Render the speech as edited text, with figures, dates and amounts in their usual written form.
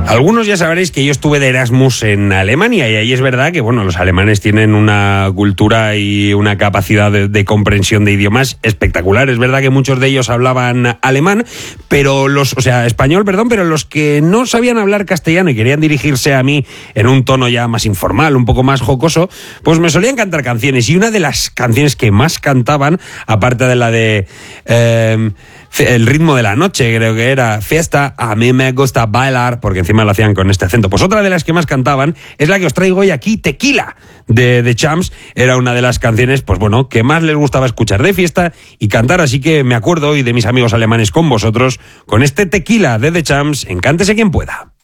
Algunos ya sabréis que yo estuve de Erasmus en Alemania y ahí es verdad que, bueno, los alemanes tienen una cultura y una capacidad de comprensión de idiomas espectacular. Es verdad que muchos de ellos hablaban alemán, pero español, pero los que no sabían hablar castellano y querían dirigirse a mí en un tono ya más informal, un poco más jocoso, pues me solían cantar canciones. Y una de las canciones que más cantaban, aparte de la de El ritmo de la noche, creo que era Fiesta, a mí me gusta bailar, porque encima lo hacían con este acento. Pues otra de las que más cantaban es la que os traigo hoy aquí, Tequila, de The Champs. Era una de las canciones, pues bueno, que más les gustaba escuchar de fiesta y cantar. Así que me acuerdo hoy de mis amigos alemanes con vosotros, con este Tequila de The Champs, en Cántese quien pueda.